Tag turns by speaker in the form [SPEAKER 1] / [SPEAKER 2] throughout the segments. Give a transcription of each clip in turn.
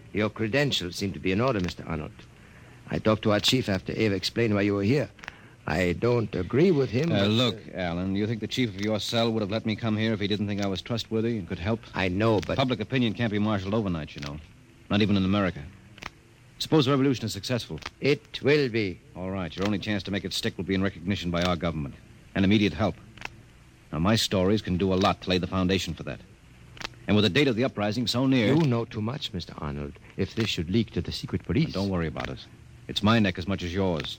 [SPEAKER 1] Your credentials seem to be in order, Mr. Arnold. I talked to our chief after Ava explained why you were here. I don't agree with him.
[SPEAKER 2] Look, Alan, you think the chief of your cell would have let me come here if he didn't think I was trustworthy and could help?
[SPEAKER 1] I know, but...
[SPEAKER 2] Public opinion can't be marshaled overnight, you know. Not even in America. Suppose the revolution is successful.
[SPEAKER 1] It will be.
[SPEAKER 2] All right, your only chance to make it stick will be in recognition by our government. And immediate help. Now, my stories can do a lot to lay the foundation for that. And with the date of the uprising so near...
[SPEAKER 1] You know too much, Mr. Arnold. If this should leak to the secret police...
[SPEAKER 2] Don't worry about it. It's my neck as much as yours.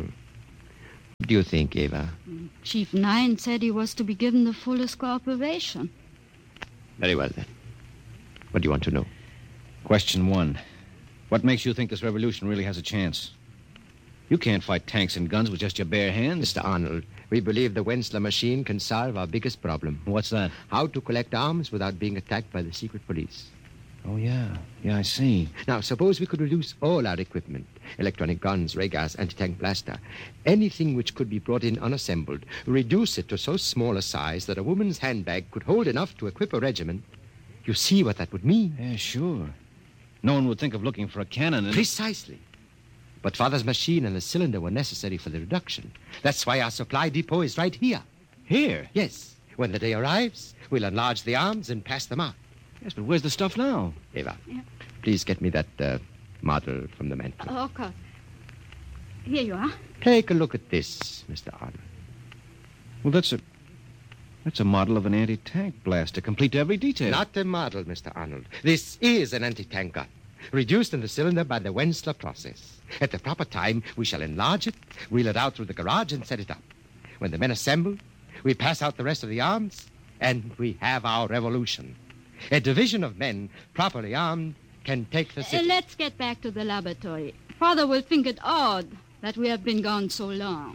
[SPEAKER 1] What do you think, Ava?
[SPEAKER 3] Chief Nine said he was to be given the fullest cooperation.
[SPEAKER 1] Very well, then. What do you want to know?
[SPEAKER 2] Question 1. What makes you think this revolution really has a chance? You can't fight tanks and guns with just your bare hands.
[SPEAKER 1] Mr. Arnold, we believe the Wenzler machine can solve our biggest problem.
[SPEAKER 2] What's that?
[SPEAKER 1] How to collect arms without being attacked by the secret police.
[SPEAKER 2] Oh, yeah. Yeah, I see.
[SPEAKER 1] Now, suppose we could reduce all our equipment, electronic guns, ray gas, anti-tank blaster, anything which could be brought in unassembled, reduce it to so small a size that a woman's handbag could hold enough to equip a regiment. You see what that would mean?
[SPEAKER 2] Yeah, sure. No one would think of looking for a cannon and...
[SPEAKER 1] Precisely. But Father's machine and the cylinder were necessary for the reduction. That's why our supply depot is right here.
[SPEAKER 2] Here?
[SPEAKER 1] Yes. When the day arrives, we'll enlarge the arms and pass them out.
[SPEAKER 2] Yes, but where's the stuff now?
[SPEAKER 1] Ava,
[SPEAKER 3] Yeah.
[SPEAKER 1] please get me that model from the mantel.
[SPEAKER 3] Of course. Here you are.
[SPEAKER 1] Take a look at this, Mr. Arnold.
[SPEAKER 2] Well, that's a model of an anti-tank blaster, complete to every detail.
[SPEAKER 1] Not a model, Mr. Arnold. This is an anti-tank gun, reduced in the cylinder by the Wenzler process. At the proper time, we shall enlarge it, wheel it out through the garage, and set it up. When the men assemble, we pass out the rest of the arms, and we have our revolution. A division of men, properly armed, can take the city.
[SPEAKER 3] Let's get back to the laboratory. Father will think it odd that we have been gone so long.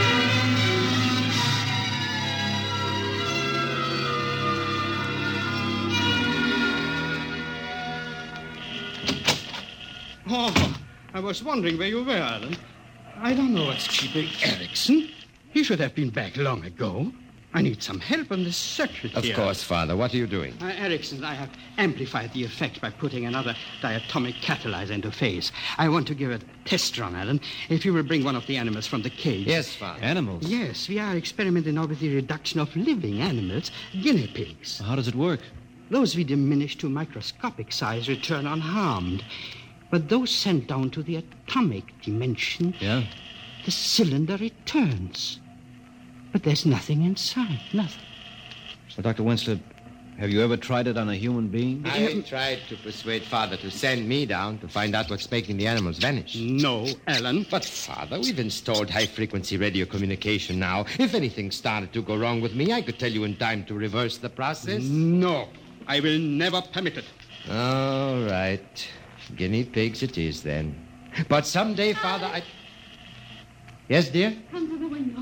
[SPEAKER 4] Oh, I was wondering where you were, Alan. I don't know what's keeping Erickson. He should have been back long ago. I need some help on the circuit
[SPEAKER 1] Of
[SPEAKER 4] here.
[SPEAKER 1] course, Father. What are you doing?
[SPEAKER 4] Erickson, I have amplified the effect by putting another diatomic catalyzer into phase. I want to give it a test run, Alan. If you will bring one of the animals from the cage.
[SPEAKER 1] Yes, Father.
[SPEAKER 2] Animals?
[SPEAKER 4] Yes, we are experimenting now with the reduction of living animals, guinea pigs.
[SPEAKER 2] How does it work?
[SPEAKER 4] Those we diminish to microscopic size return unharmed. But those sent down to the atomic dimension,
[SPEAKER 2] Yeah?
[SPEAKER 4] the cylinder returns. But there's nothing inside, nothing.
[SPEAKER 2] So, Dr. Wenzler, have you ever tried it on a human being?
[SPEAKER 1] I tried to persuade Father to send me down to find out what's making the animals vanish.
[SPEAKER 4] No, Alan.
[SPEAKER 1] But, Father, we've installed high-frequency radio communication now. If anything started to go wrong with me, I could tell you in time to reverse the process.
[SPEAKER 4] No, I will never permit it.
[SPEAKER 1] All right. Guinea pigs it is, then. But someday, Father, I... Yes, dear?
[SPEAKER 3] Come to the window.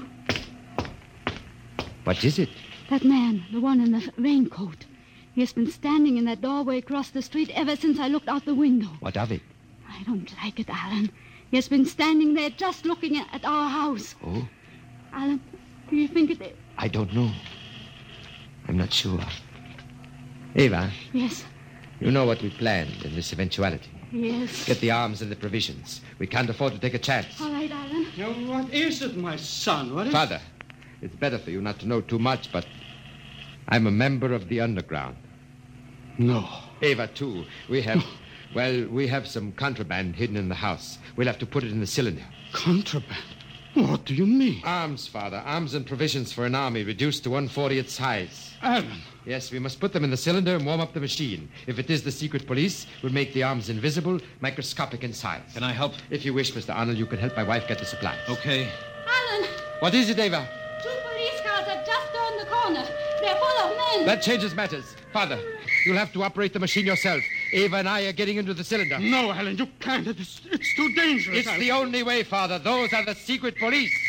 [SPEAKER 1] What is it?
[SPEAKER 3] That man, the one in the raincoat. He has been standing in that doorway across the street ever since I looked out the window.
[SPEAKER 1] What of it?
[SPEAKER 3] I don't like it, Alan. He has been standing there just looking at our house.
[SPEAKER 1] Oh?
[SPEAKER 3] Alan, do you think it...
[SPEAKER 1] I don't know. I'm not sure. Ava,
[SPEAKER 3] Yes,
[SPEAKER 1] you know what we planned in this eventuality.
[SPEAKER 3] yes.
[SPEAKER 1] Get the arms and the provisions. We can't afford to take a chance.
[SPEAKER 3] All right, Alan.
[SPEAKER 4] Now, what is it, my son? What is
[SPEAKER 1] Father, it's better for you not to know too much, but I'm a member of the underground.
[SPEAKER 4] No.
[SPEAKER 1] Ava, too. We have some contraband hidden in the house. We'll have to put it in the cylinder.
[SPEAKER 4] Contraband? What do you mean?
[SPEAKER 1] Arms, Father. Arms and provisions for an army reduced to 1/40th size.
[SPEAKER 4] Alan.
[SPEAKER 1] Yes, we must put them in the cylinder and warm up the machine. If it is the secret police, we'll make the arms invisible, microscopic in size.
[SPEAKER 2] Can I help?
[SPEAKER 1] If you wish, Mr. Arnold, you can help my wife get the supplies.
[SPEAKER 2] Okay.
[SPEAKER 3] Alan,
[SPEAKER 1] What is it, Ava?
[SPEAKER 3] 2 police cars have just turned the corner. They're full of men.
[SPEAKER 1] That changes matters. Father, you'll have to operate the machine yourself. Ava and I are getting into the cylinder.
[SPEAKER 4] No, Alan, you can't. It's too dangerous.
[SPEAKER 1] It's the only way, Father. Those are the secret police.